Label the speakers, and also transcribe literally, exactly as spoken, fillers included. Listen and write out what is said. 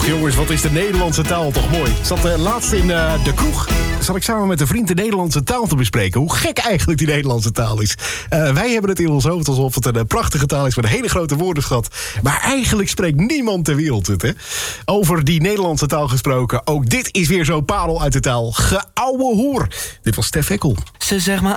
Speaker 1: Och jongens, wat is de Nederlandse taal toch mooi. Ik zat uh, laatst in uh, de kroeg. Zat ik samen met een vriend de Nederlandse taal te bespreken. Hoe gek eigenlijk die Nederlandse taal is. Uh, wij hebben het in ons hoofd alsof het een uh, prachtige taal is met een hele grote woordenschat. Maar eigenlijk spreekt niemand ter wereld het. Hè? Over die Nederlandse taal gesproken. Ook dit is weer zo'n parel uit de taal. Geouwe hoer. Dit was Stef Ekkel.
Speaker 2: Ze zegt maar